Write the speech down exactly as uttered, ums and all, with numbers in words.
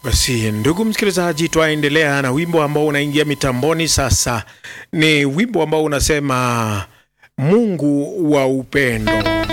Basi ndugu msikilizaji, twaendelea na wimbo ambao unaingia mitamboni sasa. Ni wimbo ambao unasema Mungu wa upendo.